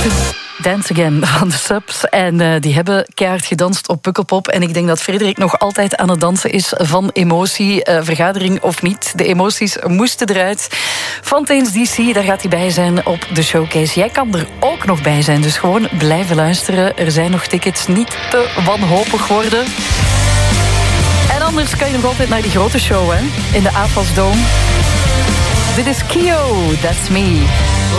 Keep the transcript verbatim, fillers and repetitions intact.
Dance Again van de Subs. En uh, die hebben keihard gedanst op Pukkelpop. En ik denk dat Frederik nog altijd aan het dansen is van emotie. Uh, vergadering of niet. De emoties moesten eruit. Fontaine's D C, daar gaat hij bij zijn op de showcase. Jij kan er ook nog bij zijn, dus gewoon blijven luisteren. Er zijn nog tickets, niet te wanhopig worden. En anders kan je nog altijd naar die grote show, hè? In de AFAS Dome. Dit is Kio, That's Me.